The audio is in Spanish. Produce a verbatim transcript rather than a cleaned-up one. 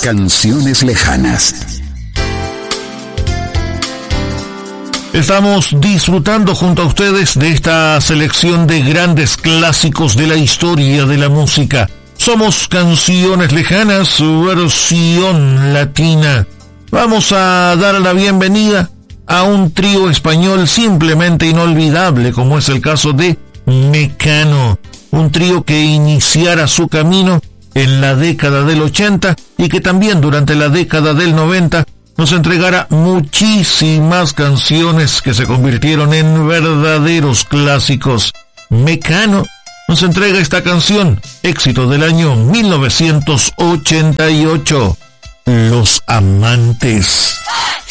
Canciones lejanas. Estamos disfrutando junto a ustedes de esta selección de grandes clásicos de la historia de la música. Somos Canciones Lejanas, versión latina. Vamos a dar la bienvenida a un trío español simplemente inolvidable, como es el caso de Mecano. Un trío que iniciara su camino en la década del ochenta y que también durante la década del noventa nos entregara muchísimas canciones que se convirtieron en verdaderos clásicos. Mecano nos entrega esta canción, éxito del año mil novecientos ochenta y ocho, Los Amantes.